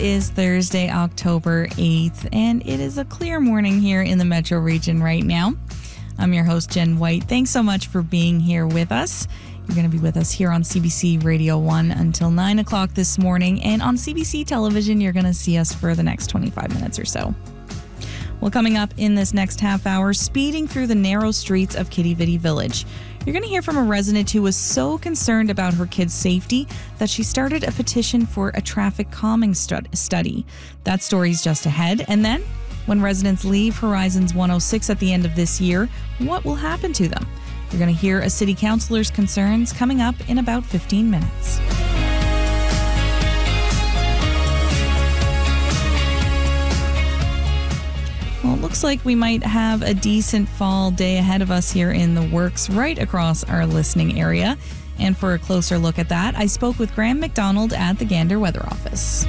is Thursday, October 8th, and it is a clear morning here in the metro region right now. I'm your host, Jen White. Thanks so much for being here with us. You're going to be with us here on CBC Radio 1 until 9 o'clock this morning, and on CBC television, you're going to see us for the next 25 minutes or so. Well, coming up in this next half hour, speeding through the narrow streets of Quidi-Vidi Village. You're going to hear from a resident who was so concerned about her kids' safety that she started a petition for a traffic calming study. That story's just ahead. And then, when residents leave Horizons 106 at the end of this year, what will happen to them? You're going to hear a city councillor's concerns coming up in about 15 minutes. Well, it looks like we might have a decent fall day ahead of us here in the works right across our listening area. And for a closer look at that, I spoke with Graham McDonald at the Gander Weather Office.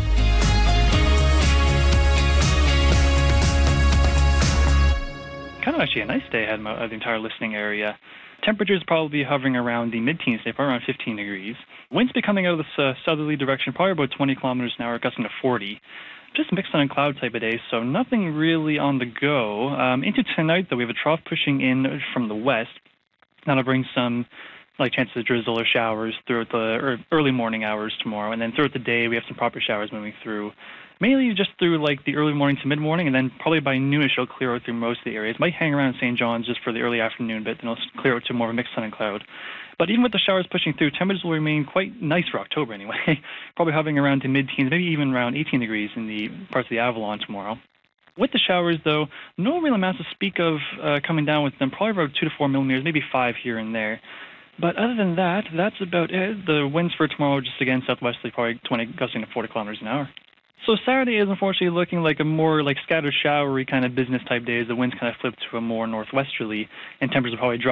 Kind of actually a nice day ahead of the entire listening area. Temperatures probably hovering around the mid-teens today, probably around 15 degrees. Winds be coming out of this southerly direction, probably about 20 kilometers an hour, gusting to 40. Just mixed on cloud type of day, so nothing really on the go. Into tonight, though, we have a trough pushing in from the west. That'll bring some chances of drizzle or showers throughout the early morning hours tomorrow. And then throughout the day, we have some proper showers moving through. Mainly just through the early morning to mid-morning, and then probably by noonish it'll clear out through most of the areas. Might hang around St. John's just for the early afternoon, but then it'll clear out to more of a mixed sun and cloud. But even with the showers pushing through, temperatures will remain quite nice for October anyway. Probably hovering around to mid-teens, maybe even around 18 degrees in the parts of the Avalon tomorrow. With the showers, though, no real amounts to speak of coming down with them, probably about 2 to 4 millimeters, maybe 5 here and there. But other than that, that's about it. The winds for tomorrow, just again, southwesterly, probably 20, gusting to 40 kilometers an hour. So Saturday is unfortunately looking like a more scattered showery kind of business type day as the winds kind of flip to a more northwesterly, and temperatures will probably drop